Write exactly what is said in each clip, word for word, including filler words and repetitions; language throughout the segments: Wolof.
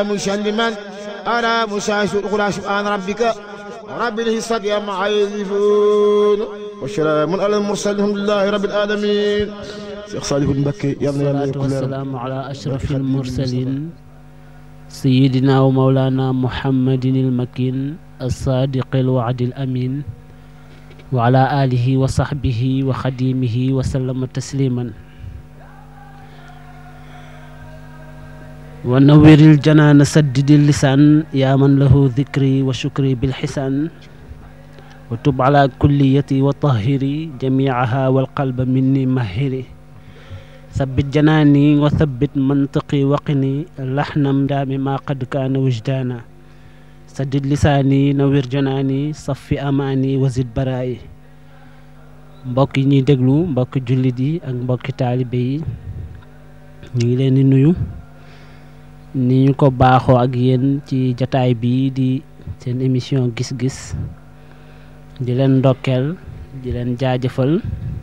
مسلما على مساس الأخرى سبحان ربك رب العزة عما يصفون والسلام على المرسلين الحمد لله رب العالمين. Cheikh Saliou Mbacké yàlla na yàlla wassalaamu ala ashrafil mursalin sayyidina wa mawlana muhammadin al-makin as-sadiqil wa'dil amin wa ala alihi wa sahbihi wa khadimihi wa sallama tasliman. wa nawwiril janaana saddidil lisaan yaa man lahu dhikri wa shukri bil hisaan wa tub ala kulliyati wa tahhiri jami'aha wal qalba minni mahhiri sabbit janaani wa sabbit mantiqi waqini laxnam daami ma qad kaana wujdaana saddid lisaani nawwir janaani saffi amaani wazid baraayi. mbokk yi ñuy déglu mbokki jullit yi ak mbokki taalibe yi ñu ngi leen di nuyu ni ñu ko baaxoo ak yéen ci jataay bii di seen émission gis-gis di leen ndokkeel di leen jaajëfal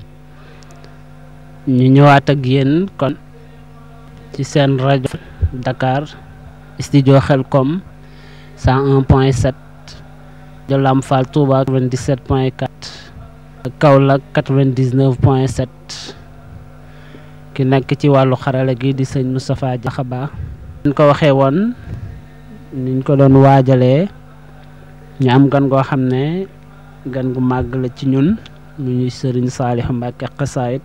ñu ñëwaat ak yéen kon ci seen rajo Dakar studio Xelkom cent un point sept de Lamp Fall Touba quatre-vingt-dix-sept point quatre Kaolack quatre-vingt-dix-neuf point sept ki nekk ci wàllu xarala gi di sëñ Moustapha Diakhaba. ñu ko waxee woon niñ ko doon waajalee ñu am gan goo xam ne gan gu màgg la ci ñun mu ñuy sëriñ Saliou Mbacké Xasaayid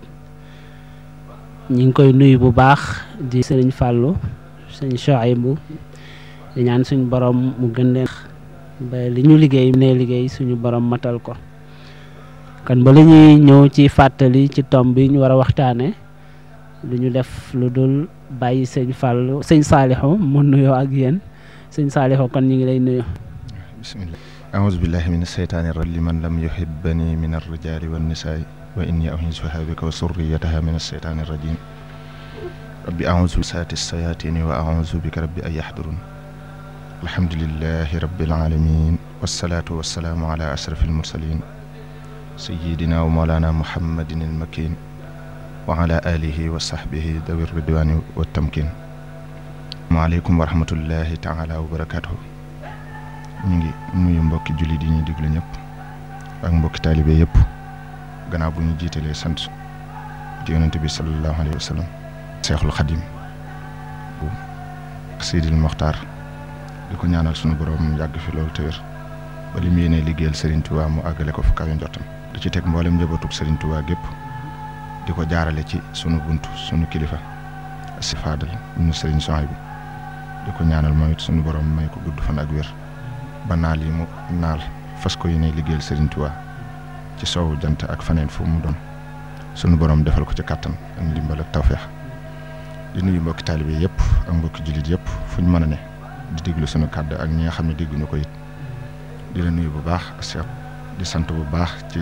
ñi ngi koy nuyu bu baax di sëriñ Fallou sëriñ Chouaïbou di ñaan suñu borom mu gën leen ba li ñu liggéey ne liggéey suñu borom matal ko. kon ba li ñuy ñëw ci fàttali ci tomb bi ñu war a waxtaane lu ñu def lu dul bàyyi sëñ Fallou sëñ Saliou mu nuyoo ak yéen sëñ Saliou kon ñu ngi lay nuyu. bismillah a'uuzu billahi mina shaytaani rajiim liman lam yuhibbani min ar-rijaali wan-nisaa'i wa inni u'iizuha bika wa surriyataha min ash-shaytaani rajiim rabbi a'uuzu bi saati sayaatini wa a'uuzu bika rabbi an yahduruun alhamdulillahi rabbil aalamiin wassalaatu wassalaamu ala ashrafil mursaliin sayyidina wa mawlaana muhammadin al-makiin wa ala alihi wa sahbihi dawi ridwaani wa tamkin. maaleykum wa rahmatullahi taala wa barakatuhu. ñu ngi nuyu mbokki jullit yi ñuy déglu ñëpp ak mbokki taalibe yëpp gannaaw bu ñu jiitalee sant ci yonent bi sallallahu alayhi wa sallam Seexul Xadim bu Seydil Moxtaar di ko ñaanal sunu borom yàgg fi loolu te wér ba li mu yéenee liggéeyal Serigne Touba mu àggale ko fu kawe njottam di ci teg mboolem njabootug Serigne Touba gépp di ko jaarale ci sunu buntu sunu kilifa si Fadal ñu Serigne Souhaïbou di ko ñaanal mooy it sunu borom may ko gudd fan ak wér ba naal yi mu naal fas ko yéene liggéeyal Serigne Touba ci soowu jant ak faneen fu mu doon sunu borom defal ko ci kàttan ak ndimbal ak tawféex. di nuyu mbokki taalibe yëpp ak mbokki jullit yëpp fu ñu mën a ne di déglu sunu kàddu ak ñi nga xam ne dégguñu ko it di la nuyu bu baax Cheikh di sant bu baax ci.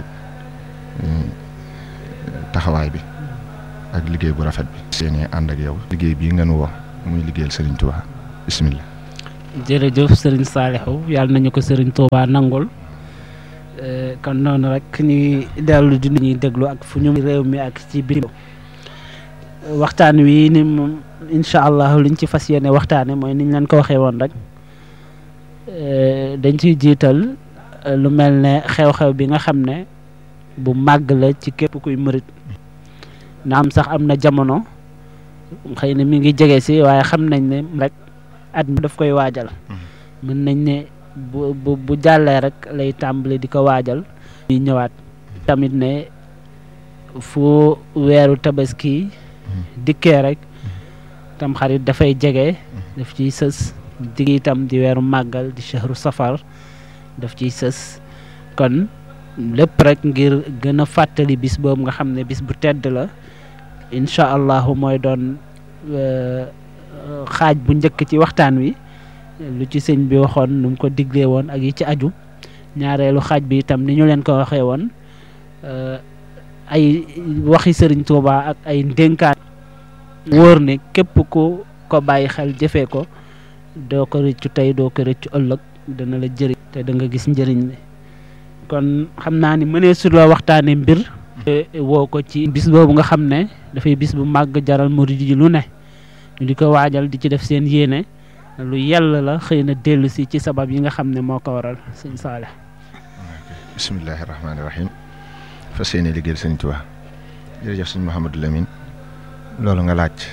taxawaay bi ak liggéey bu rafet bi seenee ànd ak yow liggéey bii ngeen woo muy liggéeyal Serigne Touba bismillah. jërëjëf Serigne Saliou yàlla nañu ko Serigne Touba nangul kon noonu rek ñuy dellu di ñuy déglu ak fu ñu réew mi ak ci biir waxtaan wi ni moom incha allah liñ ci fas yéene waxtaane mooy niñ leen ko waxee woon rek dañ ciy jiital lu mel ne xew-xew bi nga xam ne bu màgg la ci képp kuy mërit na am sax am na jamono xëy na mi ngi jege si waaye xam nañ ne rek at mi daf koy waajal mën nañ ne bu bu bu jàllee rek lay tàmbali di ko waajal ñuy ñëwaat tamit ne fu weeru tabaski dikkee rek tam xarit dafay jege daf ciy sës digg itam di weeru màggal di shahru safar daf ciy sës kon lépp rek ngir gën a fàttali bis boobu nga xam ne bis bu tedd la incha allahu mooy doon xaaj bu njëkk ci waxtaan wi lu ci sëñ bi waxoon nu mu ko diglee woon ak yi ci aju ñaareelu xaaj bi itam ni ñu leen ko waxee woon ay waxi sëriñ Touba ak ay ndénkaan wóor ne képp ku ko bàyyi xel jëfee ko doo ko rëccu tey doo ko rëccu ëllëg dana la jëriñ te da nga gis njëriñ li kon xam naa ni mënee su la waxtaane mbir woo ko ci bis boobu nga xam ne dafay bis bu màgg jaral murid yi lu ne ñu di ko waajal di ci def seen yéene lu yàlla la xëy na dellu si ci sabab yi nga xam ne moo ko waral sëñ Saalih. bismillahi rahmaani rahim fas yéene liggéeyal sëñ Tuubaa. jërëjëf sëñ Mouhamadou Lamine loolu nga laaj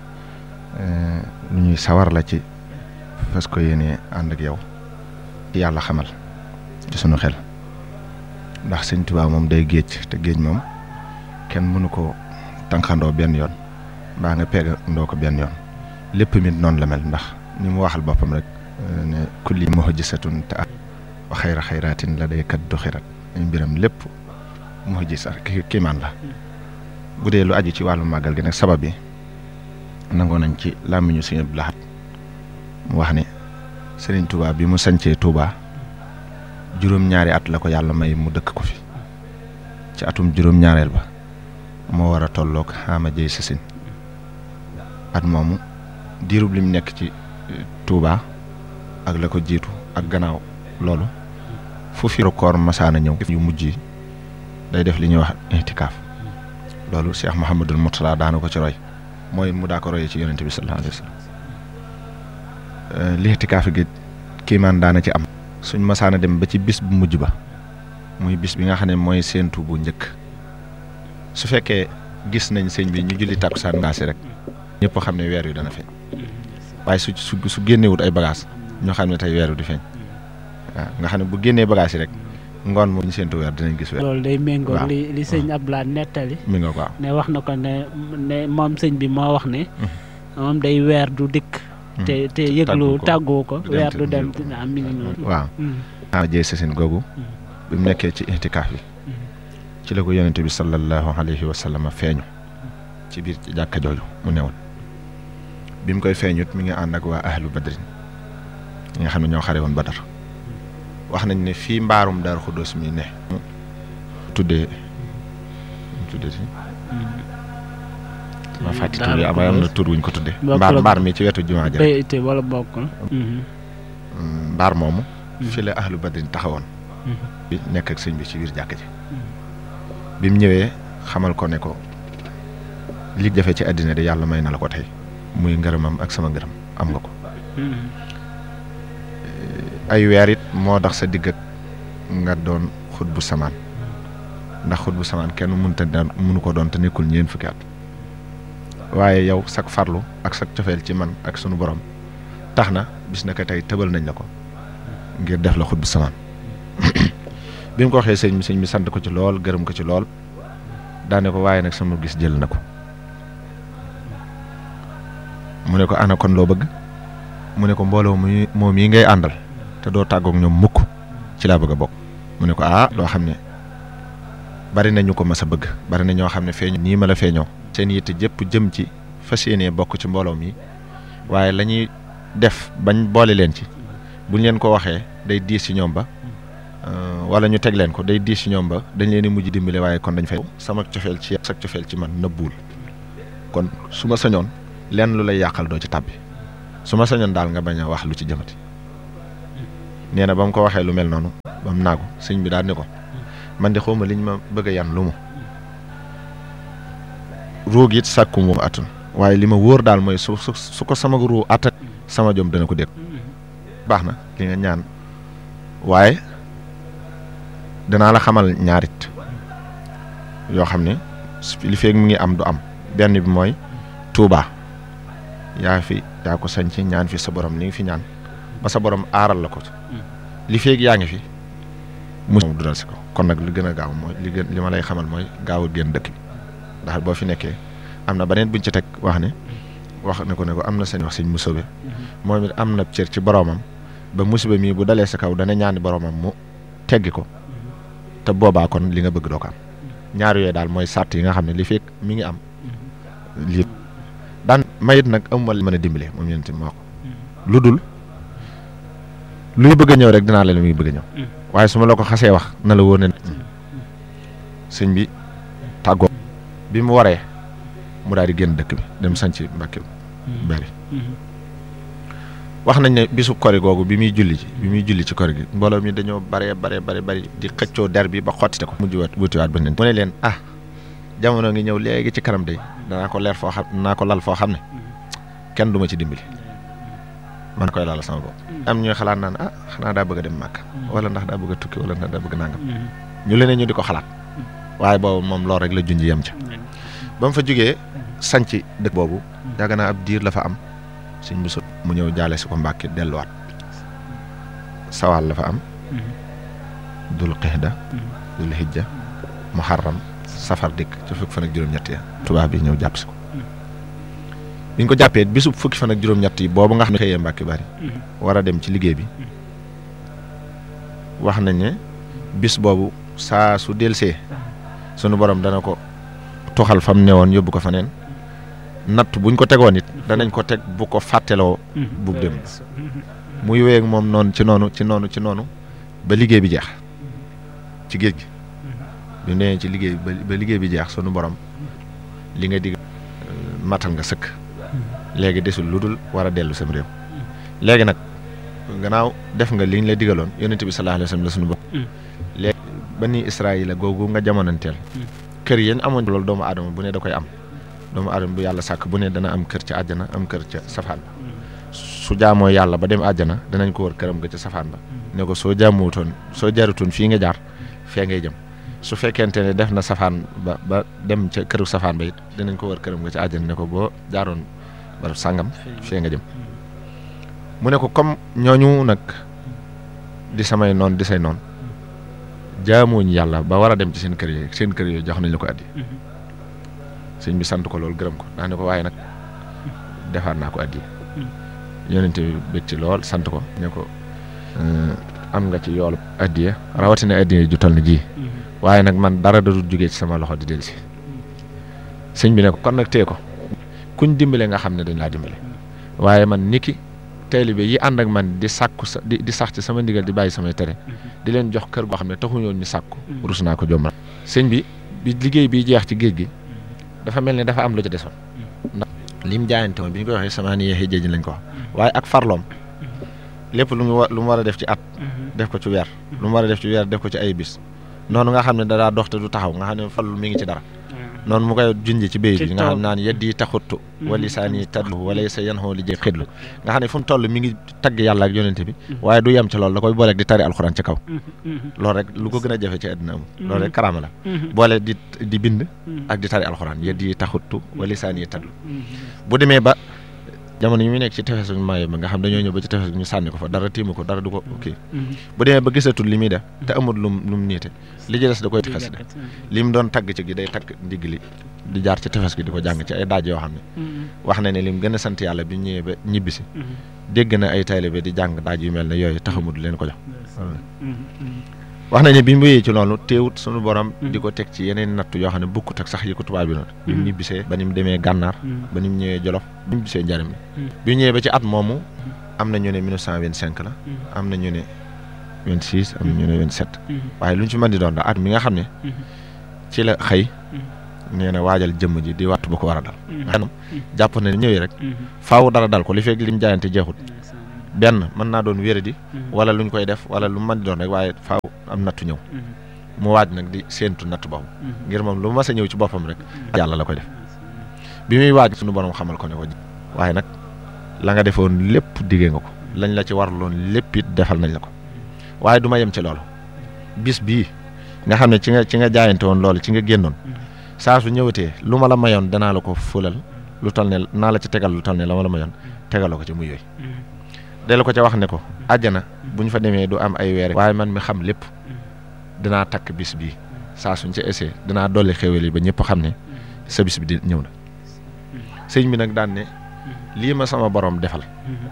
lu ñuy sawar la ci fas ko yéene ànd ak yow ci yàlla xamal ci sunu xel ndax sëñ Tuubaa moom day géej te géej moom kenn mënu ko tànqandoo benn yoon mbaa nga peegandoo ko benn yoon lépp mit noonu la mel ndax ni mu waxal boppam rek ne kulli muhjisatun te wa xayra xayraatin la day kat du xirat ay mbiram lépp muhjisa kiimaan la. bu dee lu aju ci wàllu màggal gi nag sabab bi nangoo nañ ci làmmiñu Sëriñ Abdou Lahad mu wax ne Sëriñ Touba bi mu sancee Touba juróom-ñaari at la ko yàlla may mu dëkk ko fi ci atum juróom-ñaareel ba moo war a tolloog xaama jëy sasin at moomu diirub lim nekk ci Touba ak la ko jiitu ak gannaaw loolu fu fi koor masaana ñëw yu mujj yi day def li ñuy wax itikaaf loolu Cheikh Mouhamadul Mourtala daana ko ci roy mooy mu daa ko royee ci yonente bi sallallahu alayhi wa sallam li itikaaf gi kiimaan daana ci am suñ masaana dem ba ci bis bu mujj ba muy bis bi nga xam ne mooy séentu bu njëkk su fekkee gis nañ sëñ bi ñu julli takkusaan ngaasi rek ñëpp xam ne weer wi dana feeñ waaye su su su génnewut ay bagages ñoo xam ne tey weer wi di feeñ waaw nga xam ne bu génnee bagages yi rek ngoon moom ñu séentu weer dinañ gis weer. loolu day méngóog li li sëñ Abdoulaye nettali. mi nga ko ne wax na ko ne ne moom sëñ bi moo wax ne. moom day weer du dikk. te te yëglu tàggoo ko weer du dem dina am mi ngi noonu. waaw. ah jëy sasin googu. bi mu nekkee ci itikaaf yi. ci la ko yonente bi sallallahu alayhi wa sallam feeñu. ci biir ci jàkka jooju mu newoon. bi mu koy feeñut mi ngi ànd ak waa ahlu badrin ñi nga xam ne ñoo xare woon Badar. wax nañ ne fii mbaarum Daaru Xuddoos mi ne. tuddee tuddee si. ma fàtti tur bi am na tur wuñ ko tuddee. mbaar mbaar mi ci wetu jumaa ja wala bokkul. mbaar moomu. fi la ahlu badrin taxawoon. bi nekk ak sëñ bi ci biir jàkk ji. bi mu ñëwee xamal ko ne ko li jafe ci àddina de yàlla may na la ko tey muy ngërëmam ak sama ngërëm am nga ko. ay weer it moo tax sa digg nga doon xut bu samaan ndax xut bu samaan kenn mënta mënu ko doon te nekkul ñeent fukki at waaye yow sak farlu ak sak cofeel ci man ak sunu borom tax na bis na ko tey tëbal nañ la ko ngir def la xut bu samaan bi mu ko waxee sëñ bi sëñ bi sant ko ci lool gërëm ko ci lool daane ko waaye nag sama gis jël na ko mu ne ko ana kon loo bëgg mu ne ko mbooloo mu moom yi ngay àndal te doo tàggoog ñoom mukk ci laa bëgg a bokk mu ne ko ah loo xam ne bari nañu ko mas a bëgg bari na ñoo xam ne feeñu nii ma la feeñoo seen yitte jëpp jëm ci fas yéenee bokk ci mbooloo mi waaye la ñuy def bañ boole leen ci buñ leen ko waxee day diis ci ñoom ba wala ñu teg leen ko day diis ci ñoom ba dañ leen di mujj dimbale waaye kon dañ fay sama cofeel ci sa cofeel ci man nëbbuwul kon su ma sañoon lenn lu lay yàqal doo ci tàbbi su ma sañoon daal nga bañ a wax lu ci jëmati nee na ba mu ko waxee lu mel noonu ba mu naagu sëñ bi daal ni ko man de xawma liñ ma bëgg a yan lu mu ruug it sàkku mu atun waaye li ma wóor daal mooy su su su ko sama ruu attan sama jom dana ko dégg baax na li nga ñaan waaye danaa la xamal ñaarit yoo xam ne li feeg mu ngi am du am benn bi mooy Touba yaa fi yaa ko sañ ci ñaan fi sa borom li nga fi ñaan ba sa borom aaral la ko li feeg yaa ngi fi mu du dal si ko kon nag li gën a gaaw mooy li gën li ma lay xamal mooy gaaw a génn dëkk bi ndax boo fi nekkee am na beneen buñ ci teg wax ne wax ne ko ne ko am na seen wax sëñ musobe moom it am na cër ci boromam ba musiba mii bu dalee sa kaw dana ñaani boromam mu teggi ko te boobaa kon li nga bëgg doo ko am ñaar yooyu daal mooy sàrt yi nga xam ne li feeg mi ngi am lii daan mayit nag amuma mën a dimbale moom yéen itam moo ko lu dul luy bëgg a ñëw rek dinaa la mi ngi bëgg a ñëw waaye su ma la ko xasee wax na la wóor ne sëñ bi tàggoo bi mu waree mu daal di génn dëkk bi dem sanc Mbàkke bari wax nañ ne bisu kori googu bi muy julli ci bi muy julli ci kori gi mbooloo mi dañoo bare bare bare bari di xëccoo der bi ba xottite ko mujj waat wutiwaat ba mu ne leen ah jamono ngi ñëw léegi ci kanam de danaa ko leer foo xam danaa ko lal foo xam ne kenn du ma ci dimbali man koy laal sama bopp. am ñuy xalaat naan ah xanaa daa bëgg a dem Màkka wala ndax daa bëgg a tukki wala ndax daa bëgg nangam ñu leen ñu di ko xalaat waaye boobu moom loolu rek la junj yem ca ba mu fa jógee sanc dëkk boobu yàgg naa ab diir la fa am sëñ bu sut mu ñëw jaale si ko Mbàkke delluwaat sawal la fa am dul qixda dul hijja muharram safar dikk ci fukki fan ak juróom-ñett ya tubaab bi ñëw jàpp si ko biñ ko jàppee bisub fukki fan ak juróom-ñett yi boobu nga xam ne xëyee Mbàkke Bari war a dem ci liggéey bi wax nañ ne bis boobu saa su delsee sunu borom dana ko toxal fam ne woon yóbbu ko faneen natt buñ ko tegoon it danañ ko teg bu ko fàtteloo bu dem muy wéy ak moom noonu ci noonu ci noonu ci noonu ba liggéey bi jeex ci géej gi bi nee ci liggéey ba liggéey bi jeex sunu borom li nga dig matal nga sëkk léegi desul lu dul war a dellu sam réew léegi nag gannaaw def nga liñ la digaloon yonent bi sallallahu alayhi wasallam la sunu borom léegi bani Israayila googu nga jamonanteel kër yéen amoon loolu doomu aadama bu ne da koy am doomu aadama bu yàlla sàkk bu ne dana am kër ca àjjana am kër ca safaan ba su jaamoo yàlla ba dem àjjana danañ ko wër këram nga ca safaan ba ne ko soo jaamuwutoon soo jarutoon fii nga jaar fee ngay jëm su fekkente ne def na safaan ba ba dem ca këru safaan ba it danañ ko wër këram nga ca àjjana ne ko boo jaaroon barab sàngam fee nga jëm mu ne ko comme ñooñu nag di samay noon di say noon jaamuñ yàlla ba war a dem ci seen kër yi seen kër yooyu jox nañ la ko addi sëñ bi sant ko loolu gërëm ko daa ne ko waaye nag defaat naa ko addi yonent bi bëgg ci lool sant ko ne ko am nga ci yoolu addiya rawatina addiya ju toll na ji waaye nag man dara da du jógee ci sama loxo di dellu si sëñ bi ne ko kon nag tee ko kuñ dimbale nga xam ne dañ laa dimbale waaye man niki taalibe yi ànd ak man di sàkku sa di di sax ci sama ndigal di bàyyi samay tere di leen jox kër goo xam ne taxuñoon ñu sàkku rus naa ko jommal sëñ bi bi liggéey bi jeex ci géej gi dafa mel ne dafa am lu ci desoon ndax lim jaayante woon bi ñu koy waxee sama ni yeexee jéej lañ ko wax waaye ak farloom lépp lu mu wa lu mu war a def ci at def ko ci weer lu mu war a def ci weer def ko ci ay bis noonu nga xam ne dadaa dox te du taxaw nga xam ne fallu mi ngi ci dara noonu mu koy junj ci béy bi nga xam naan yeddi taxuttu wali saani tadlu wala sa yan xoo li jë xidlu nga xam ne fu mu toll mi ngi tagg yàlla ak yonente bi waaye du yem ci loolu da koy booleeg di tari alxuraan ci kaw loolu rek lu ko gën a jafe ci àddina amul loolu rek karaama la boole di di bind ak di tari alxuraan yeddi taxuttu wali saani tadlu bu demee ba jamono yi muy nekk ci tefesu maayo ba nga xam dañoo ñëw ba ci tefes ñu sànni ko fa dara tiimu ko dara du ko kii bu demee ba gisatul li muy def te amul lum lu mu niite li ci des da koy xes de li mu doon tagg ci gi day tagg ndigg li di jaar ci tefes gi di ko jàng ci ay daaj yoo xam ne wax na ne lim gën a sant yàlla bi ñëwee ba ñibbisi dégg na ay taalibe di jàng daaj yu mel ne yooyu taxamul leen ko jox wax nañ ne bi mu wéyee ci loolu teewut sunu borom di ko teg ci yeneen natt yoo xam ne bukkut ak sax yi ko tubaab bi noonu bi mu ñibbisee ba ni mu demee gànnaar ba ni mu ñëwee jolof bi mu ñibbisee njariñ li bi mu ñëwee ba ci at moomu am na ñu ne mille neuf cent vingt-cinq la am na ñu ne vingt-six am na ñu ne vingt-sept waaye lu ñu ci mën di doon da at mi nga xam ne ci la xëy nee na waajal jëmm ji di wattu ba ko war a dal xanam jàpp na ne ñëwee rek faaw dara dal ko li fekk li mu jaayante jeexut benn mën naa doon wéradi wala lu ñu koy def wala lu mu mën di doon rek waaye faaw am nattu ñëw mu waaj nag di séentu natt boobu ngir moom lu mas a ñëw ci boppam rek yàlla la koy def bi muy waaj suñu borom xamal ko ne ko waaye nag la nga defoon lépp diggee nga ko lañ la ci warloon lépp it defal nañ la ko waaye du ma yem ci loolu bis bii nga xam ne ci nga ci nga jaayante woon loolu ci nga génnoon saa su ñëwatee lu ma la mayoon danaa la ko fulal lu tal ne naa la ci tegal lu tal ne la ma la mayoon tegaloo ko ci muy yooyu delu ko ca wax ne ko àjjana bu ñu fa demee du am ay weer waaye man mi xam lépp dinaa takk bis bii saa suñ ca essayé dinaa dolli xéwal yi ba ñëpp xam ne sa bis bi di ñëw na sëñ bi nag daan ne lii ma sama borom defal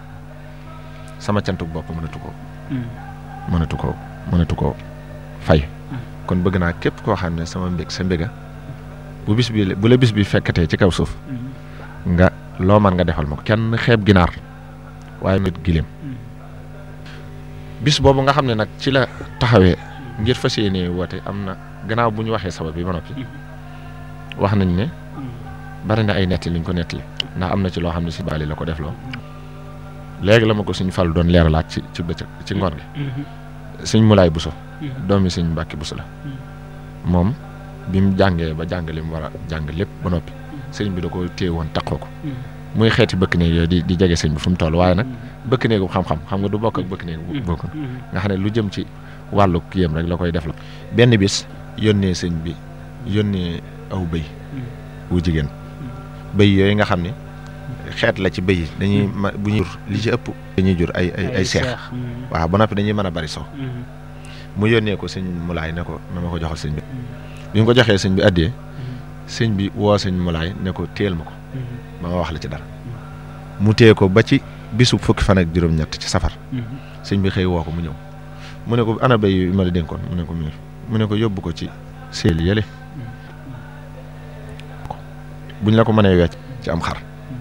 sama cantuk bopp mënatu koo mënatu koo mënatu koo fay kon bëgg naa képp koo xam ne sama mbég sa mbéga bu bis bi bu la bis bi fekkatee ci kaw suuf nga loo man nga defal ma ko kenn xeeb ginaar waaye nit gileem bis boobu nga xam ne nag ci la taxawee ngir fas yéene woote am na gannaaw bu ñu waxee sabab bi ba noppi wax nañ ne bari na ay netti liñ ko nettali ndax am na ci loo xam ne si baali la ko def loo léegi la ma ko suñ fal doon leeralaat ci ci bëccëg ci ngoon gi suñ Mulaay Buso doomi suñ Mbàkke Buso la moom bi mu jàngee ba jàng li mu war a jàng lépp ba noppi sëñ bi da ko téye woon taqoo ko muy xeeti bëkk ne yooyu di di jege sëñ bi fu mu toll waaye nag bëkk néegu xam-xam xam nga du bokk ak bëkk néegu bokk nga xam ne lu jëm ci wàllu kiyam rek la koy def la benn bis yónnee sëñ bi yónnee aw bëy wu jigéen bëy yooyu nga xam ne xeet la ci bëy yi dañuy bu ñuy jur li ci ëpp dañuy jur ay ay ay seex waaw ba noppi dañuy mën a bari sow mu yónnee ko sëñ Mulaay ne ko na ma ko joxal sëñ bi bi mu ko joxee sëñ bi addee sëñ bi woo sëñ Mulaay ne ko téel ma ko ma ma wax la ci dara mu téye ko ba ci bisu fukki fan ak juróom-ñett ci safar sëñ bi xëy woo ko mu ñëw mu ne ko ana béy yi ma la dénkoon mu ne ko mu ne ko yóbbu ko ci seel yële buñ la ko mënee wecc ci am xar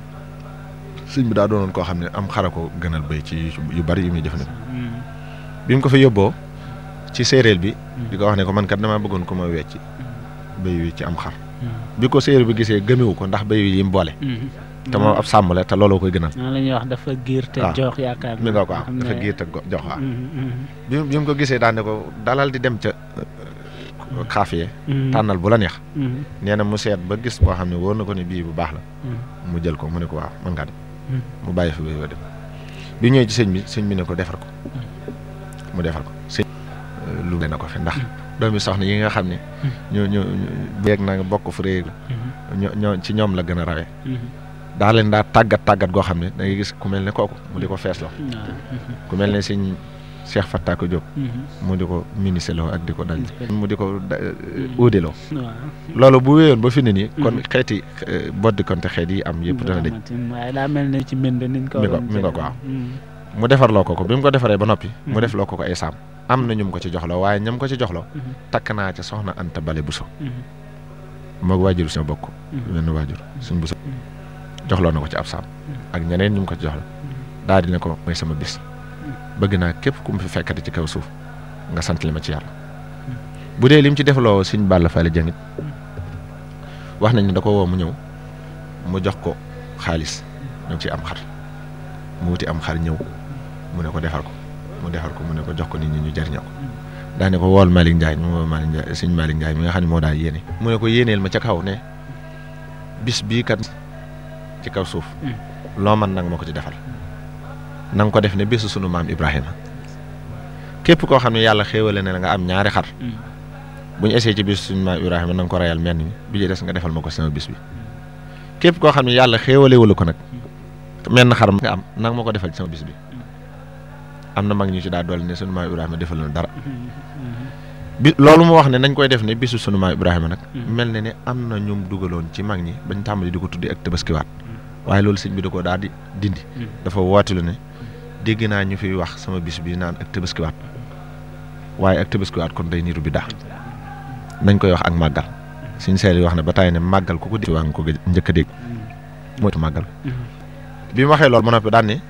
sëñ bi daa doonoon koo xam ne am xara ko gënal béy ci yu bari yu muy jëfandikoo bi mu ko fa yóbboo ci séeréer bi di ko wax ne ko man kat damaa bëggoon ko ma wecc béy wi ci am xar bi ko séeréer bi gisee gëmewu ko ndax béy wi yi mu boole te moom ab sàmm la te looloo koy gënal la ñuy wax dafa giir te jox yaakaar mi nga ko am dafa giir te jox waaw bi bi mu ko gisee daan ne ko dalal di dem ca xaafiye tànnal bu la neex nee na mu seet ba gis boo xam ne wóor na ko ne bii bu baax la mu jël ko mu ne ko waaw mën ngaa dem mu bàyyi fi béy wa dem bi ñëwee ci sëñ bi sëñ bi ne ko defar ko mu defar ko sëñ lu na ko fi ndax doomi soxna yi nga xam ne ñoo ñoo beeg na nga bokk fu réeg la ñoo ñoo ci ñoom la gën a rawee daa leen daa tàggat tàggat goo xam ne da ngay gis ku mel ne kooku mu di ko feesloo ku mel ne sëñ Cheikh Fattako Diop mu di ko miniseloo ak di ko dal mu di ko uudeloo loolu bu wéyoon ba fi ne nii kon xeeti boddi konte xeet yi am yëpp dana dëj waaye daa mel ne ci mbind niñ ko mi nga ko waaw mu defarloo ko ko bi mu ko defaree ba noppi mu def loo ko ko ay saam am na ñum ko ci joxloo waaye ñam ko ci joxloo takk naa ca soxna Anta Bale Buso moog waajur suñu bokk wenn waajur suñ Buso joxloo na ko ci ab saam ak ñeneen ñu ko ci joxla daal di ne ko mooy sama bis bëgg naa képp ku mu fi fekkati ci kaw suuf nga sant li ma ci yàlla bu dee lim ci defloo Sëñ Balla Fally Dieng wax nañ ne da ko woo mu ñëw mu jox ko xaalis ñu ci am xar mu wuti am xar ñëw mu ne ko defar ko mu defar ko mu ne ko jox ko nit ñi ñu jariñoo ko daa ne ko wool Malick Ndiaye mu woo Malick Ndiaye Sëñ Malick Ndiaye mi nga xam ne moo daa yéene mu ne ko yéeneel ma ca kaw ne bis bii kat ci kaw suuf loo man nag ma ko ci defal na nga ko def ne bésu sunu maam Ibrahima képp koo xam ne yàlla xéewale ne la nga am ñaari xar bu ñu essayé ci bésu sunu maam Ibrahima na nga ko rayal menn mi bi ci des nga defal ma ko sama bis bi képp koo xam ne yàlla xéewale wala ko nag menn xar nga am nag ma ko defal ci sama bis bi am na mag ñu ci daa dolli ne sunu maam Ibrahima defal na dara bi loolu mu wax ne nañ koy def ne bisu sunu maam Ibrahima nag mel ne ne am na ñum dugaloon ci mag ñi bañ tàmbali di ko tuddi ak tabaskiwaat waaye loolu sëñ bi da ko daal di dindi dafa wootilu ne dégg naa ñu fiy wax sama bis bi naan ak tabaskiwaat waaye ak tabaskiwaat kon day niru bi daa nañ koy wax ak màggal suñ seel yi wax ne ba tàyyi ne màggal ku ko dégg waa nga ko njëkk a dégg mooy màggal bi mu waxee loolu ba noppi daan ne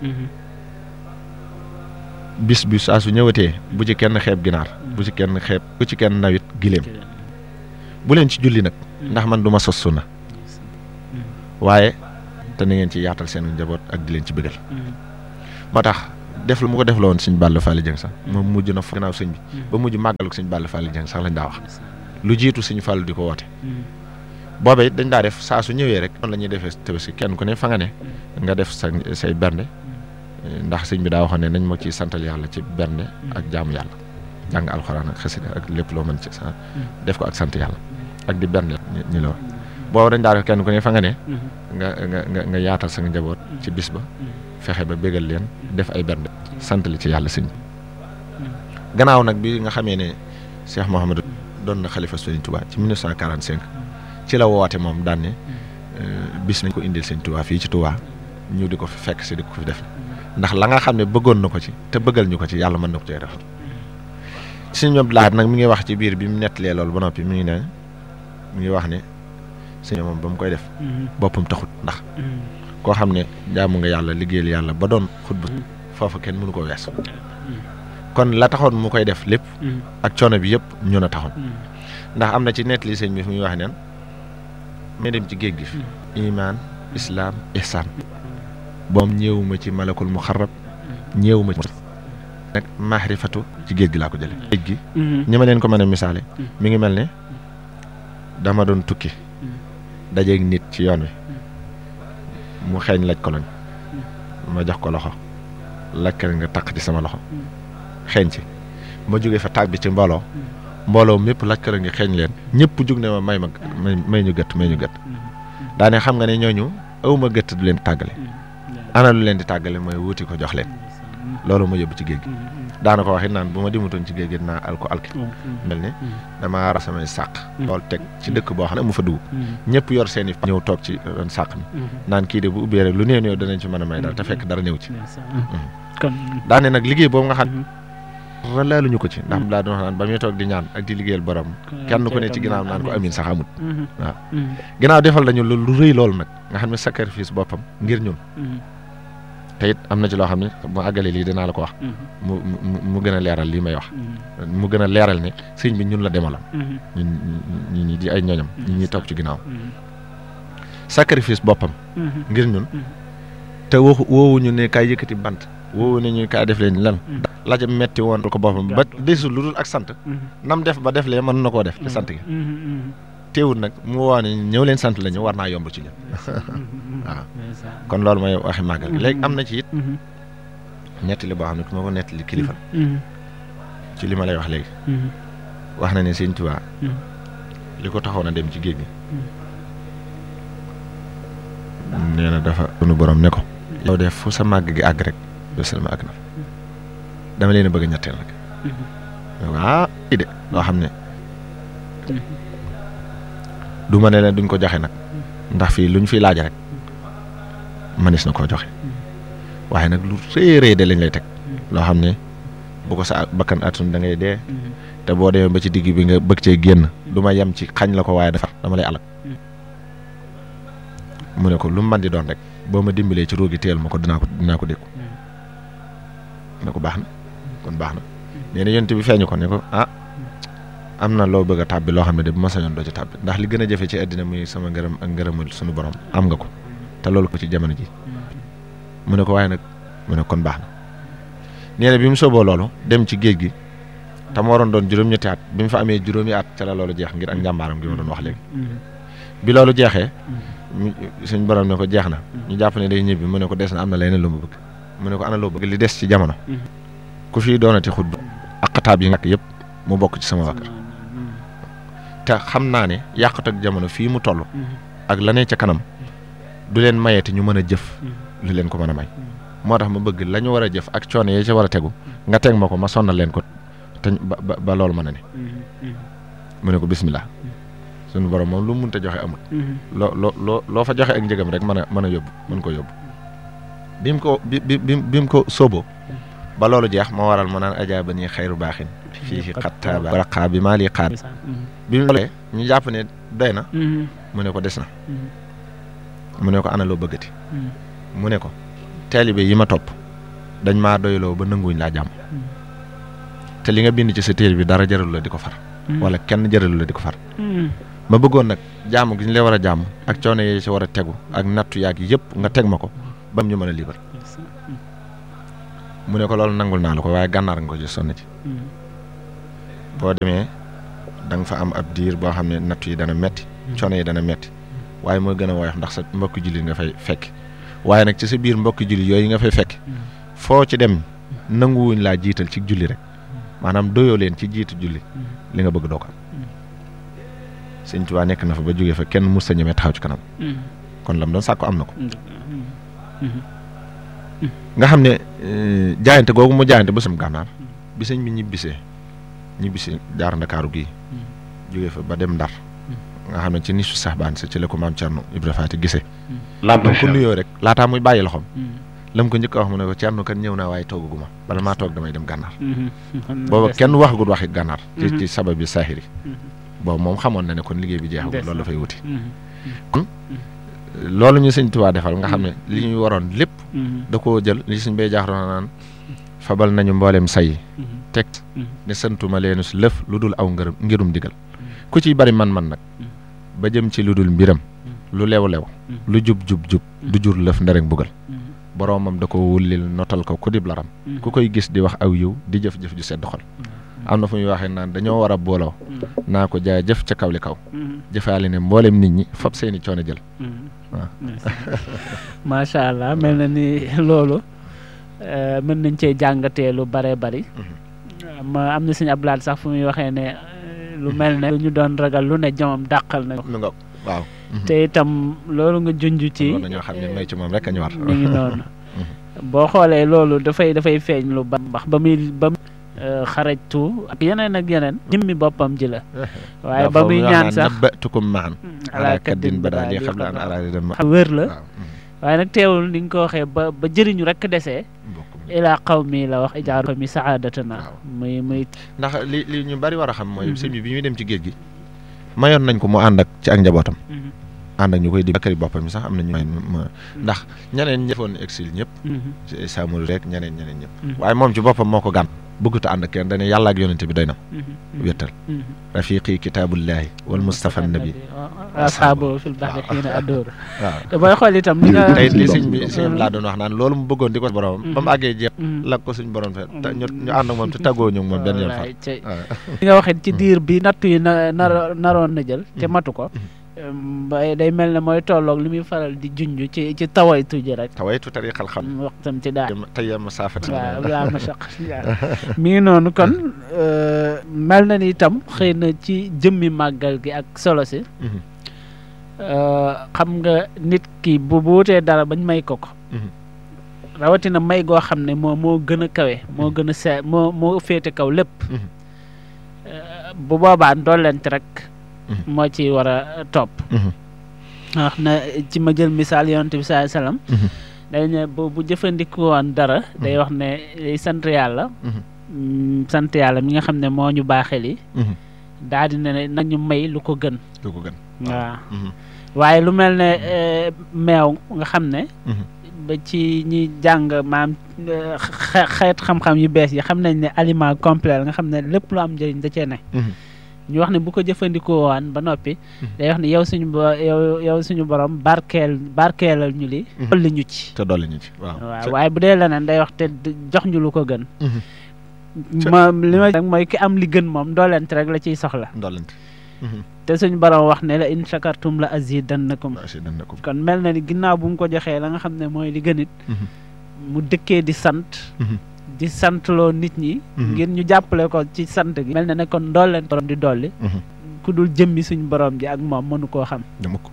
bis bi saa su ñëwatee bu ci kenn xeeb ginaar bu ci kenn xeeb bu ci kenn nawit giléem bu leen ci julli nag ndax man du ma sos sunna waaye te na ngeen ci yaatal seen njaboot ak di leen ci bëggal moo tax def lu mu ko def la woon Sëñ Balla Fally Dieng sax moom mujj na fa gannaaw sëñ bi ba mujj màggalu Sëñ Balla Fally Dieng sax lañ daa wax lu jiitu Sëñ Fallu di ko woote booba it dañ daa def saa su ñëwee rek noonu la ñuy defee tabaski kenn ku ne fa nga ne nga def sa say bernde ndax sëñ bi daa waxoon ne nañ ma ciy santal yàlla ci bernde ak jaamu yàlla jàng alxuraan ak xasida ak lépp loo mën ci sa def ko ak sant yàlla ak di bernde ñi la wax booba dañ daa def kenn ku ne fa nga ne nga nga nga nga yaatal sa njaboot ci bis ba fexe ba bégal leen def ay bernde sant li ci yàlla sëñ bi gannaaw nag bi nga xamee ne Cheikh Mouhamadou doon na xalifa Sëñ Touba ci mille neuf cent quarante-cinq ci la woote moom daan ne bis nañ ko indil Sëñ Touba fii ci Touba ñu di ko fi fekk si di ko fi def ndax la nga xam ne bëggoon na ko ci te bëggal ñu ko ci yàlla mën na ko cee def Sëñ Abdou Lahad nag mi ngi wax ci biir bi mu nettalee loolu ba noppi mi ngi ne mi ngi wax ne sëñ moom ba mu koy def boppam taxut ndax koo xam ne jaamu nga yàlla liggéeyal yàlla ba doon xutba foofu kenn mënu ko wees kon la taxoon mu koy def lépp ak coono bi yëpp ñu na taxoon ndax am na ci nettali sëñ bi fu muy wax neen may dem ci géej gi fi iman islam ihsan boom ñëwuma ci malakul muxarrab ñëwuma ci nag mahrifatu ci géej gi laa ko jële géej gi ñi ma leen ko mën a misaale mi ngi mel ne dama doon tukki dajeeg nit ci yoon wi mu xeeñ laj koloñ ma jox ko loxo lakkal nga taq ci sama loxo xeeñ ci ma jógee fa tàbbi ci mbooloo mbooloo mépp lakkal nga xeeñ leen ñëpp jug ne ma may ma may ñu gët may ñu gët daane xam nga ne ñooñu awma gët du leen tàggale ana lu leen di tàggale mooy wuti ko jox leen loolu ma yóbbu ci géej gi daana ko waxit naan bu ma dimutoon ci géej gi naa al ko alki mel ne damaa ra samay sàq loolu teg ci dëkk boo xam ne mu fa dugg ñëpp yor seen i ñëw toog ci ron sàq mi naan kii de bu ubbee rek lu néew néew danañ ci mën a may daal te fekk dara néew ci daane nag liggéey boobu nga xam laaluñu ko ci ndax laa doon wax naan ba muy toog di ñaan ak di liggéeyal borom kenn ku ne ci ginnaaw naan ko amin sax amut waaw ginnaaw defal nañu lu rëy loolu nag nga xam ne sacrifice boppam ngir ñun te it am na ci loo xam ne mu àggale lii dinaa la ko wax mu mu gën a leeral lii may wax mu gën a leeral ne sëñ bi ñun la demalam ñun ñi ñi di ay ñoñam ñi ñuy toog ci ginnaaw sacrifice boppam ngir ñun te waxu woowuñu ne kaay yëkkati bant woowu ne ñu kaay def leen lan la ca metti woon ko boppam ba desul lu dul ak sant nam def ba def lee mën na koo def te sant gi teewul nag mu woo ne ñëw leen sant la ñu war naa yomb ci ñun waaw kon loolu mooy waxi màggal gi léegi am na ci it nettali boo xam ne ku ma ko nettali kilifa ci li ma lay wax léegi wax na ne Sëñ Tuubaa li ko taxoon a dem ci géej gi nee na dafa sunu borom ne ko yow def fu sa màgg gi àgg rek yow selma àgg na dama leen a bëgg a ñetteel nag waaw i de loo xam ne du ma ne leen duñ ko joxe nag ndax fii luñ fi laaj rek manis na koo joxe waaye nag lu rëy rëy de lañ lay teg loo xam ne bu ko sa bakkan atun da ngay dee te boo demee ba ci digg bi nga bëgg cee génn du ma yem ci xañ la ko waaye dafa dama lay alal mu ne ko lu mu mën di doon rek boo ma dimbalee ci ruugi teel ma ko dinaa ko dinaa ko dékku ne ko baax na kon baax na nee na yonent bi feeñu ko ne ko ah am na loo bëgg a tàbbi loo xam ne de bu ma sañoon doo ci tàbbi ndax li gën a jafe ci àddina muy sama ngërëm ak ngërëmal suñu borom am nga ko te loolu ko ci jamono ji mu ne ko waaye nag mu ne kon baax na nee na bi mu sooboo loolu dem ci géej gi te mu waroon doon juróom-ñetti at bi mu fa amee juróomi at ca la loolu jeex ngir ak njàmbaaram gi ma doon wax léegi bi loolu jeexee suñ borom ne ko jeex na ñu jàpp ne day ñibbi mu ne ko des na am na leneen lu mu bëgg mu ne ko ana loo bëgg li des ci jamono ku fii doonati xutba ak xataab yi nag yëpp mu bokk ci sama waa kër te xam naa ne yàqut ak jamono fii mu toll ak la ne ca kanam du leen mayeeti ñu mën a jëf lu leen ko mën a may moo tax ma bëgg la ñu war a jëf ak coono yi ca war a tegu nga teg ma ko ma sonnal leen ko te ba ba loolu mën a ne mu ne ko bismillah suñu borom moom lu mu mënta joxe amul loo loo loo loo fa joxe ak njëgam rek mën a mën a yóbbu mën ko yóbbu bi mu ko bi bi bi mu ko sóoboo ba loolu jeex moo waral mu naan ajaaba nii xayru baaxin fii xattaaba raqaa bi maa lii xaar bi mu loolee ñu jàpp ne doy na mu ne ko des na mu ne ko ana loo bëggati mu ne ko taalibe yi ma topp dañ maa doyloo ba nanguwuñ laa jàmm te li nga bind ci sa téere bi dara jaralu la di ko far wala kenn jaralu la di ko far ma bëggoon nag jàmm gi ñu lay war a jàmm ak coono yi ci war a tegu ak nattu yaag yëpp nga teg ma ko ba ñu mën a liibar mu ne ko loolu nangul naa la ko waaye gànnaar nga ko ci sonn ci boo demee da nga fa am ab diir boo xam ne nattu yi dana metti coono yi dana metti waaye moo gën a woyof ndax sa mbokki jullit nga fay fekk waaye nag ci sa biir mbokki jullit yooyu nga fay fekk foo ci dem nanguwuñ laa jiital ci julli rek maanaam doyoo leen ci jiitu julli li nga bëgg doo ko am Sëñ Tuubaa nekk na fa ba jógee fa kenn mus sa ñemee taxaw ci kanam kon lam doon sàkku am na ko nga xam ne jaayante googu mu jaayante ba sam gànnaar bi sëñ bi ñibbisee ñibbisee jaar ndakaaru gii jógee fa ba dem ndar nga xam ne ci nisu sax baan sa ci la ko maam Cerno Ibra Faati gisee laata ko nuyoo rek laataa muy bàyyi loxoom lam ko njëkk a wax mu ne ko Cerno kan ñëw naa waaye toogaguma bala maa toog damay dem gànnaar booba kenn waxagul waxi gànnaar ci ci sabab bi saahiri boobu moom xamoon na ne kon liggéey bi jeexagul loolu dafay wuti kon loolu ñu Sëñ Tuubaa defal nga xam ne li ñuy waroon lépp da koo jël li suñ bay jaaxroon naan fabal nañu mboolem say teg ne santuma leenu si lëf lu dul aw ngërëm ngirum digal ku ciy bari man-man nag ba jëm ci lu dul mbiram lu lew-lew lu jub-jub-jub du jur lëf nderek bugal boroomam da ko wullil notal ko ku dib laram ku koy gis di wax aw yiw di jëf-jëf ju sedd xol am na fu muy waxee naan dañoo war a booloo naa ko jaay jëf ca kaw li kaw jëfaale ne mboolem nit ñi fab seeni coono jël waaw macha allah mel na ni loolu mën nañ cee jàngatee lu bare bari ma am na suñu ablaat sax fu muy waxee ne lu mel ne lu ñu doon ragal lu ne jomam dàqal na waaw te itam loolu nga junj ci dañoo xam ne may ci moom rek a ñu war mi ngi noonu boo xoolee loolu dafay dafay feeñ lu ba mbax ba muy ba xarajtu ak yeneen ak yeneen jëmmi boppam ji la waaye ba muy ñaan sax nabbatukum maan ala kaddin bada li xam la an araadi dem wër la waaye nag teewul ni nga ko waxee ba ba jëriñu rek desee ilaa qawmi la wax ijaaru qawmi saadatana muy muy ndax li li ñu bari war a xam mooy sëñ bi bi muy dem ci géej gi mayoon nañ ko mu ànd ak ci ak njabootam ànd ak ñu koy di bakkari boppam mi sax am nañu ndax ñeneen ñi defoon exil ñëpp samul rek ñeneen ñeneen ñëpp waaye moom ci boppam moo ko gàn bëggut a ànd ak kenn dañu yàlla ak yonente bi doy na wéttal rafiqi kitaabullahi wal mustafa nabi ashabu fil bahri xiina adoor waaw te booy xool itam li nga tey li sëñ bi sëñ laa doon wax naan loolu mu bëggoon di ko boromam ba mu àggee jeex la ko suñ borom fe ñu ñu ànd ak moom te tàggoo ñu moom benn yoon fa li nga waxee ci diir bi nattu yi na nar naroon na jël te matu ko day mel ne mooy tolloog li muy faral di junj ci ci tawaytu ji rek tawaytu tariqal xam waxtam ci daal tey masaafati waaw yaa mashaq mi ngi noonu kon mel na ni itam xëy na ci jëmmi màggal gi ak solo si xam nga nit ki bu buutee dara bañ may ko ko rawatina may goo xam ne moo moo gën a kawe moo gën a see moo moo féete kaw lépp bu boobaa ndollent rek moo ci war a topp wax na ci ma jël misaal yonent bi sallallahu alayhi wasallam day ne bu bu jëfandikoo woon dara day wax ne day sant yàlla sant yàlla mi nga xam ne moo ñu baaxel yi daal di ne nañu may lu ko gën lu ko gën waaw waaye lu mel ne meew nga xam ne ba ci ñi jàng maam xeet xam-xam yu bees yi xam nañ ne aliment complet nga xam ne lépp lu am njëriñ da cee ne ñu wax ne bu ko jëfandikoo waan ba noppi day wax ne yow suñu yow yow suñu borom barkeel barkeelal ñu li dolli ñu ci te dolli ñu ci waaw waaw waaye bu dee leneen day wax te jox ñu lu ko gën ma li ma rek mooy ki am li gën moom doolent rek la ciy soxla doolent te suñu borom wax ne la in shakartum la azidannakum kon mel na ni ginnaaw bu mu ko joxee la nga xam ne mooy li gënit mu dëkkee di sant di santloo nit ñi ngir ñu jàppale ko ci sant gi mel na ne kon ndooleen borom di dolli ku dul jëmmi suñu borom ji ak moom mënu koo xam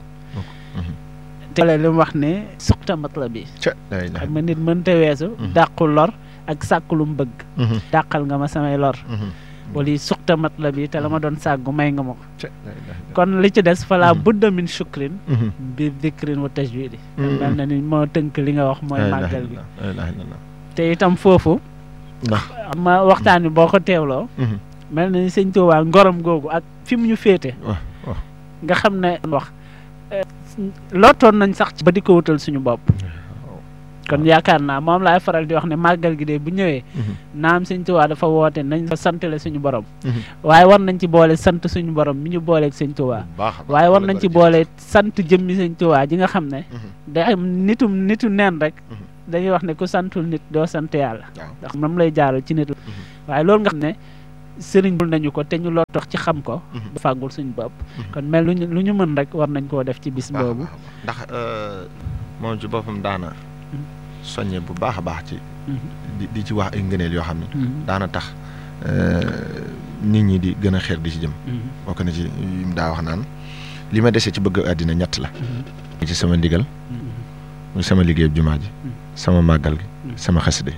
te li mu wax ne suqta matla bi xam nga nit mënta weesu dàqu lor ak sàkk lu mu bëgg dàqal nga ma samay lor wala suqta matla bi te la ma doon sàggu may nga ma ko kon li ci des fala budda min shukrin bi dikrin wa tajwidi mel na ni moo tënk li nga wax mooy màggal gi te itam foofu ma waxtaan bi boo ko teewloo mel na ni sëñ Tuubaa ngorom googu ak fi mu ñu féete nga xam ne wax lootoon nañ sax ba di ko wutal suñu bopp kon yaakaar naa moom laay faral di wax ne màggal gi de bu ñëwee naam sëñ Tuubaa dafa woote nañ fa santale suñu borom waaye war nañ ci boole sant suñu borom mi ñu booleeg sëñ Tuubaa waaye war nañ ci boole sant jëmmi sëñ Tuubaa ji nga xam ne day am nitum nitu neen rek dañuy wax ne ku santul nit doo sant yàlla ndax moom lay jaaral ci nit la waaye loolu nga xam ne sëriñ bul nañu ko te ñu loo tax ci xam ko ba fàggul suñu bopp kon mel luñu lu ñu mën rek war nañ koo def ci bis boobu ndax moom ci boppam daana soññe bu baax a baax ci di di ci wax ay ngëneel yoo xam ne daana tax nit ñi di gën a xeer di ci jëm bokk na ci yim daa wax naan li ma dese ci bëgg àddina ñett la ci sama ndigal muy sama liggéey jumaa ji sama màggal gi sama xaside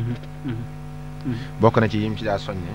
bokk na ci yim ci daa soññe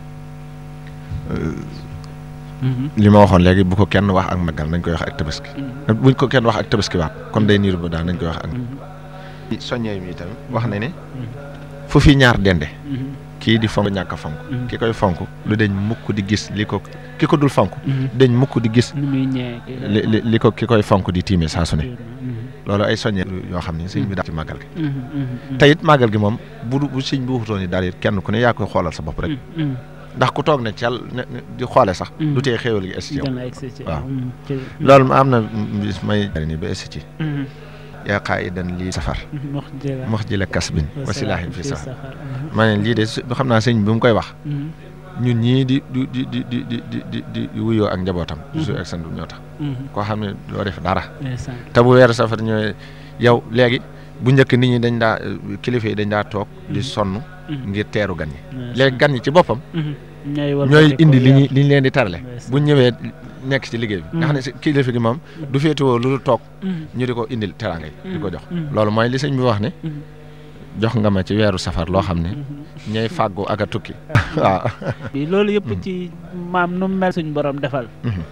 li ma waxoon léegi bu ko kenn wax ak màggal nañ koy wax ak tabaski buñ ko kenn wax ak tabaski waat kon day niir ba daal nañ koy wax ak soññee mi itam wax na ne fu fi ñaar dende kii di fonk ñàkk a fonk ki koy fonk lu dañ mukk di gis li ko ki ko dul fonk dañ mukk di gis li li ko ki koy fonk di tiimee saa su ne loolu ay soññee yoo xam ne sëñ bi daal ci màggal gi te it màggal gi moom bu bu sëñ bi waxutoon ni daal it kenn ku ne yaa koy xoolal sa bopp rek ndax ku toog ne cel di xoole sax du tee xéewal gi essi ci waaw loolu ma am na bis may ni ba essi ci yaa qaa'idan lii safar mox ji la kasbin wasilaahin fi safar ma ne lii de xam naa sëñ bi mu koy wax ñun ñii di di di di di di di di wuyoo ak njabootam su ak sandu ñoo tax koo xam ne loo def dara te bu weeru safar ñëwee yow léegi bu njëkk nit ñi dañ daa kilifa yi dañ daa toog di sonn ngir teeru gan ñi léegi gan ñi ci boppam ñooy indi li ñu li ñu leen di tarale bu ñëwee nekk ci liggéey bi nga xam ne si kilifa gi moom du féetewoo lu toog ñu di ko indil teraanga yi di ko jox loolu mooy li sëñ bi wax ne jox nga ma ci weeru safar loo xam ne ñooy fàggu ak a tukki waaw loolu yëpp ci maam nu mel suñ borom defal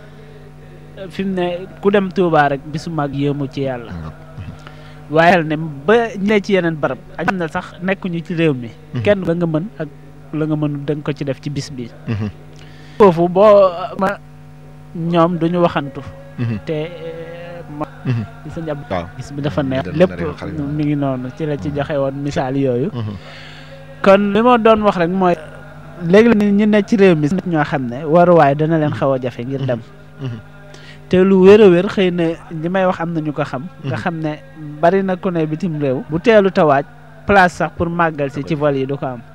fi mu ne ku dem Touba rek bisu mag yéemu ci yàlla waaye ne ba ñu ne ci yeneen barab ak am na sax nekkuñu ci réew mi kenn la nga mën ak la nga mën da nga ko ci def ci bis bi foofu boo ma ñoom duñu waxantu te ma ci sa njab bis bi dafa neex lépp mi ngi noonu ci la ci joxe woon misaal yooyu kon li ma doon wax rek mooy léegi la ñu ne ci réew mi ñoo xam ne waruwaay dana leen xaw a jafe ngir dem te lu wér a wér xëy na li may wax am na ñu ko xam nga xam ne bari na ku ne bitim réew bu teelu tawaaj place sax pour màggal si ci vol yi du ko am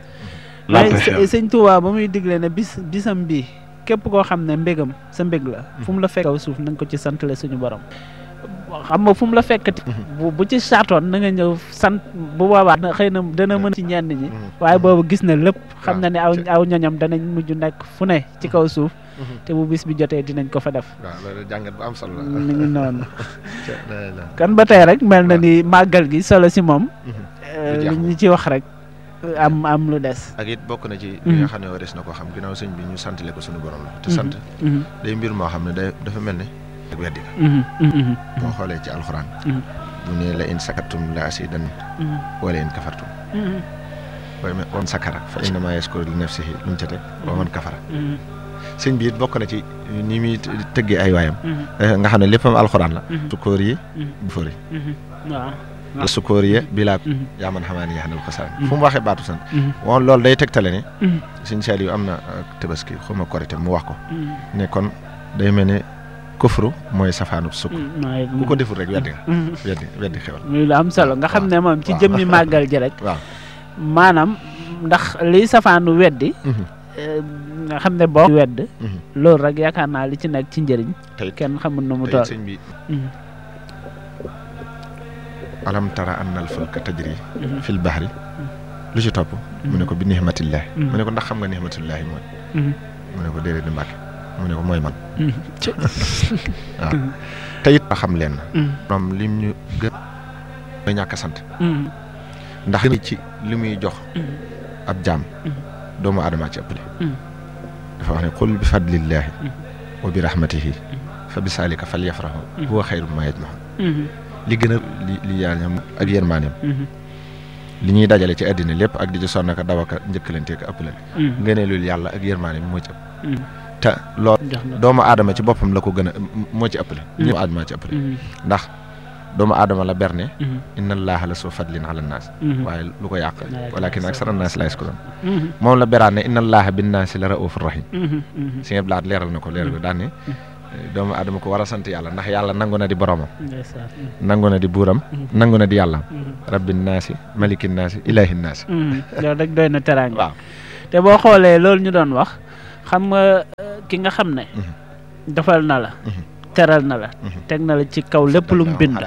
waaye sëñ Tuubaa ba muy digle ne bis bisam bii képp koo xam ne mbégam sa mbég la fu mu la fekk kaw suuf na nga ko ci santale suñu borom xam nga fu mu la fekkati bu bu ci saatoon na nga ñëw sant bu boobaa xëy na dana mën ci ñenn ñi waaye boobu gis na lépp xam na ne aw aw ñoñam danañ mujj nekk fu ne ci kaw suuf te bu bis bi jotee dinañ ko fa def waaw loolu jàngat bu am solo la ni ngi noonu kan ba tey rek mel na ni màggal gi solo si moom li ñu ci wax rek am am lu des ak it bokk na ci li nga xam ne warees na koo xam ginnaaw sëñ bi ñu santale ko suñu borom la te sant day mbir moo xam ne day dafa mel ne ak weddi la boo xoolee ci alxuraan bu ne la in sakatum la asidan wala in kafartum waaye on sakara fa innama yaskuru li nafsihi lu mu ca teg wa man kafara sëñ bi it bokk na ci ni muy tëggee ay waayam nga xam ne léppam alxuraan la sukóor yi bu fóor yi waaw sukóor yi bilaa yaa man xamaa ni yaxanal xosaan fu mu waxee baatu sant woon loolu day tegtale ne sëñ Saliou am na tabaski xuma korite mu wax ko ne kon day mel ne kufru mooy safaanu sukk ku ko deful rek weddi nga weddi weddi xewal muy lu am solo nga xam ne moom ci jëmmi màggal ji rek waaw maanaam ndax liy safaanu weddi nga xam ne boo wedd loolu rek yaakaar naa li ci nekk ci njëriñ kenn xamul nu mu toll sëñ bi alam tara anna al fulka tajri fil bahri lu ci topp mu ne ko bi nihmatillahi mu ne ko ndax xam nga nihmatillahi mooy mu ne ko déedéet di Mbàkke mu ne ko mooy man waaw te it a xam leen moom lim ñu gën a ñàkk a sant ndax ci li muy jox ab jaam doomu aadama ci ëppale dafa wax ne qul bi fadlillahi wa bi rahmatihi fa bi salika fal yafrahu huwa xayru ma yajmaun li gën a li li yaañam ak yërmaaneem li ñuy dajale ci àddina lépp ak di ci sonn ka daw aka njëkkalante ka ëppalante ngëneelul yàlla ak yërmaaneem moo ci ëpp te loolu doomu aadama ci boppam la ko gën a moo ci ëppale ñëpp aadama ci ëppale ndax doomu aadama la berne inna allaha la soo fadlin ala naas waaye lu ko yàq walakin aksara naas la yaskuruun moom la beraan ne inna allaha bin naasi la raufur rahim si ngeen blaat leeral na ko leeral ko daan ne doomu aadama ko war a sant yàlla ndax yàlla nangu na di boromam nangu na di buuram nangu na di yàlla rabbin naasi malikin naasi ilahin naasi loolu rek doy na teraanga waaw te boo xoolee loolu ñu doon wax xam nga ki nga xam ne defal na la teral na la teg na la ci kaw lépp lu mu bind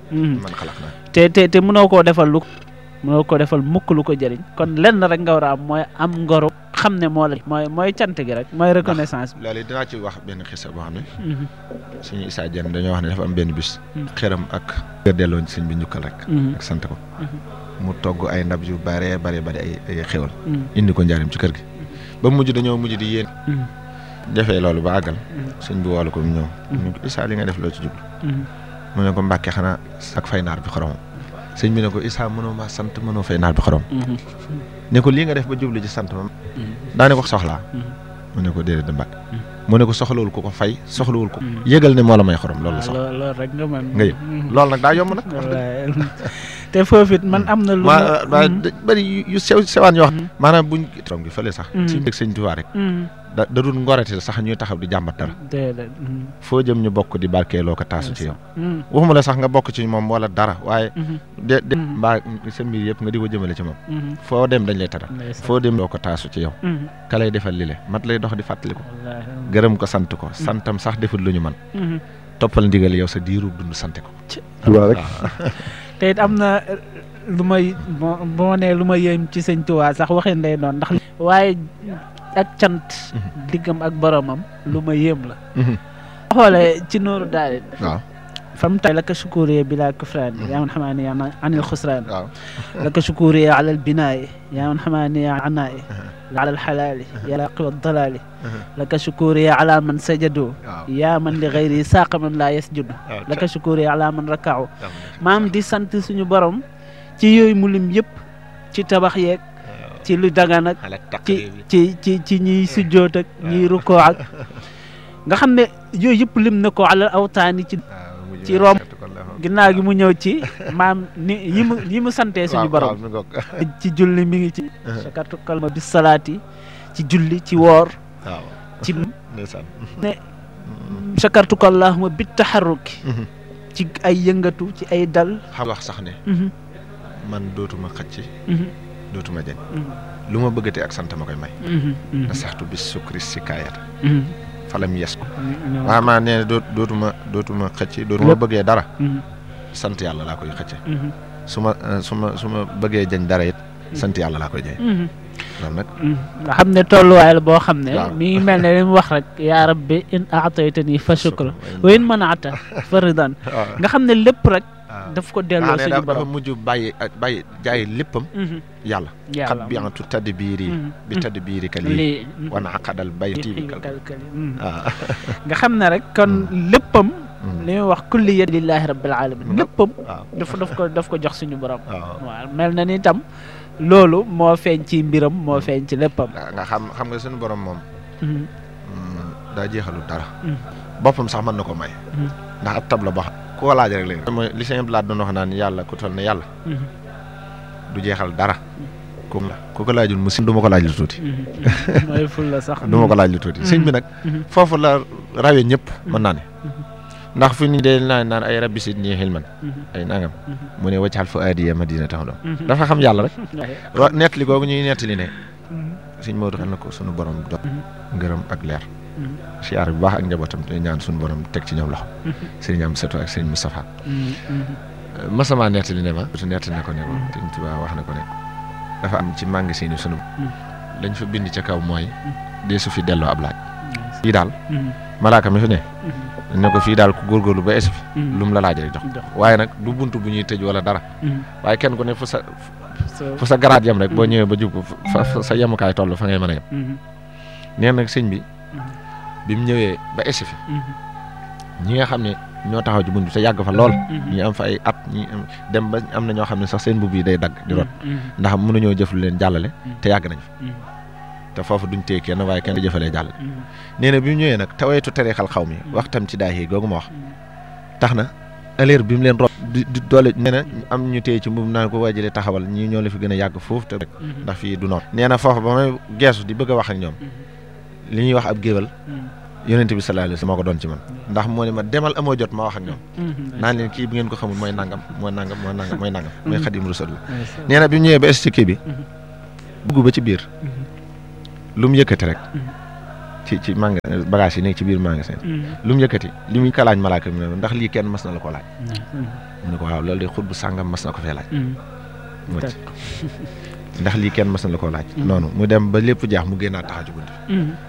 te te te mënoo koo defal lu mënoo koo defal mukk lu ko jëriñ kon lenn rek nga war a am mooy am ngoro xam ne moo la mooy mooy cant gi rek mooy reconnaissance bi loolu dinaa ci wax benn xisa boo xam ne suñu Issa Diène dañoo wax ne dafa am benn bis xëram ak delloo sëñ bi njukkal rek ak sant ko mu togg ay ndab yu bare bare bare ay ay xewal indi ko njaarim ci kër gi ba mujj dañoo mujj di yéen defee loolu ba àggal sëñ bi woolu ko mu ñëw ñu ko Issa li nga def loo ci jublu mu ne ko Mbàkke xanaa ak fay naar bi xoromam sëñ bi ne ko Issa mënoo maa sant mënoo fay naar bi xorom ne ko lii nga def ba jublu ci sant ma daane ko soxlaa mu ne ko déedéet da Mbàkke mu ne ko soxlawul ko ko fay soxlawul ko yëgal ne moo la may xorom loolu la soxla loolu rek nga mën nga yëg loolu nag daa yomb nag te foofu it man am na lu ma bëri yu sew sewaan yoo xam maanaam buñ trom gi fële sax ci dëgg sëñ Tuubaa rek da da dul ngorate sax ñuy taxaw di jàmbat dara foo jëm ñu bokk di barkeeloo ko taasu ci yow waxuma la sax nga bokk ci moom wala dara waaye de de mbaa sa mbir yëpp nga di ko jëmale ci moom foo dem dañ lay taral foo dem loo ko taasu ci yow ka lay defal li le mat lay dox di fàttali ko gërëm ko sant ko santam sax deful lu ñu man toppal ndigal yow sa diiru dund sante ko Tuubaa rek te it am na lu may bu ma nee lu ma yéem ci sëñ Tuubaa sax waxin lay doon ndax waaye ak cant diggam ak boromam lu ma yéem la xoolee ci nooru daal waaw fam tay laka shukuriya bila kufraan yaa man xamaani anil xusraan waaw laka shukuriya ala albinaai yaa man xamaani anaai ala alxalaali yaa laqi waddalaali laka shukuriya ala man sajadu yaa man li gayri saaqa man laa yasjudu laka shukuriya ala man rakaaw maam di sant suñu borom ci yooyu mu lim yëpp ci tabax yeeg ci lu dagan ak ci ci ci ci ñiy sujjoot ak ñiy rukkoo ak nga xam ne yooyu yëpp lim na ko alal awtaani ci ci rom ginnaaw gi mu ñëw ci maam ni yi mu yi mu santee suñu borom ci julli mi ngi ci sakartu kalma bis salaati ci julli ci woor ci ne sakartu kallahuma bit taxarruki ci ay yëngatu ci ay dal xam wax sax ne man dootuma xëcc dootuma jañ lu ma bëggatee ak sant ma koy may na saxtu bis sukri si kaayata falam yes ko waaw maa nee doo dootuma dootuma xëcc dootuma bëggee dara sant yàlla laa koy xëcce su ma su ma su ma bëggee jañ dara it sant yàlla laa koy jañ loolu nag nga xam ne tolluwaay la boo xam ne mi ngi mel ne li mu wax rek yaa rabbi in aataytani fa shukra wa in manaata fa ridan nga xam ne lépp rek daf ko delloo suñu borom dafa mujj bàyyi bàyyi jaay léppam yàlla xat bi antu tadd biiri bi tadd biiri ka lii wana aqadal bayti bi kalkal waaw nga xam ne rek kon léppam li muy wax kulliyat lillahi rabbil alamin léppam dafa daf ko daf ko jox suñu borom waaw mel na ni tam loolu moo feeñ ci mbiram moo feeñ ci léppam nga xam xam nga suñu borom moom daa jeexalu dara boppam sax mën na ko may ndax ab tab la boo xam ku ko laaj rek léegi mooy li sëñ Abdoulaye doon wax naan yàlla ku toll ne yàlla du jeexal dara ku la ku ko laajul musim du ma ko laaj lu tuuti mooy ful la sax du ma ko laaj lu tuuti sëñ bi nag foofu la rawee ñëpp mën naa ne ndax fi ni dee naan naan ay rabbi sidni xilman ay nangam mu ne waccaxal fa aadiya madina tax doom dafa xam yàlla rek nettali googu ñuy nettali ne sëñ Maodo xam na ko sunu borom do ngërëm ak leer siyaar bu baax ak njabootam te ñaan suñu borom teg ci ñoom loxo sëriñ am Seto ak sëriñ Moustapha masama nettali ne ma su nettali na ko ne ko sëriñ Tuubaa wax na ko ne dafa am ci magasin yi sunu lañ fa bind ca kaw mooy dee su fi delloo ab laaj fii daal malaaka mi fi ne ne ko fii daal ku góorgóorlu ba esi fi lu mu la laaj rek jox waaye nag du bunt bu ñuy tëj wala dara waaye kenn ku ne fu sa fu sa garaat yem rek boo ñëwee ba jub fa sa yemukaay toll fa ngay mën a yem nee nag sëñ bi bi mu ñëwee ba esi fi ñi nga xam ne ñoo taxaw ci bunt bi te yàgg fa lool ñi am fa ay at ñi dem ba am na ñoo xam ne sax seen mbubb yi day dagg di rot ndax mënuñoo jëf lu leen jàllale te yàgg nañ fa te foofu duñ téye kenn waaye kenn di jëfalee jàllale nee na bi mu ñëwee nag taweetu tarixal xaw mi wax tam ci daay yi googu ma wax tax na aleer bi mu leen rot di di doole nee na am ñu téye ci mbubb naan ko waajalee taxawal ñii ñoo la fi gën a yàgg foofu te rek ndax fii du noot nee na foofu ba may geesu di bëgg a wax ak ñoom li ñuy wax ab géwal yonent bi sallallahu alayhi wasallam moo ko doon ci man ndax moo ne ma demal amoo jot ma wax ak ñoom naan leen kii bi ngeen ko xamul mooy nangam mooy nangam mooy nangam mooy nangam mooy Xadim Rasul nee na bi mu ñëwee ba es ci kii bi dugg ba ci biir lu mu yëkkati rek ci ci manga bagage yi nekk ci biir magasin lu mu yëkkati li muy kalaaj malaaka mi ne ndax lii kenn mas na la ko laaj mu ne ko waaw loolu de xut bu sàngam mas na ko fee laaj wacc ndax lii kenn mas na la ko laaj noonu mu dem ba lépp jaax mu génnaat taxaw ci bunt